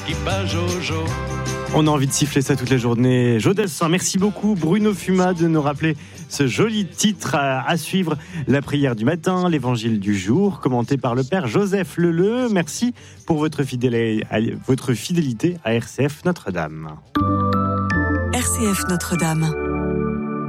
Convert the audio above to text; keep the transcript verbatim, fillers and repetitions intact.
On a envie de siffler ça toute la journée. Jodassin, merci beaucoup Bruno Fuma de nous rappeler ce joli titre à, à suivre. La prière du matin, l'évangile du jour, commenté par le père Joseph Leleu. Merci pour votre fidélité, votre fidélité à R C F Notre-Dame. R C F Notre-Dame.